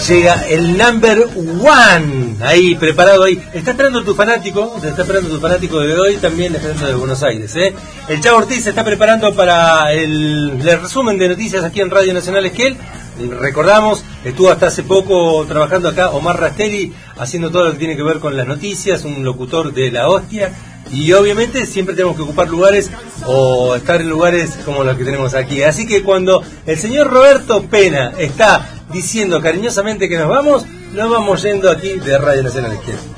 llega el number one, ahí, preparado ahí. Está esperando tu fanático de hoy, también está esperando de Buenos Aires, ¿eh? El Chavo Ortiz se está preparando para el resumen de noticias aquí en Radio Nacional Esquel. Recordamos, estuvo hasta hace poco trabajando acá Omar Rastelli, haciendo todo lo que tiene que ver con las noticias, un locutor de la hostia. Y obviamente siempre tenemos que ocupar lugares o estar en lugares como los que tenemos aquí. Así que cuando el señor Roberto Pena está diciendo cariñosamente que nos vamos yendo aquí de Radio Nacional Esquel.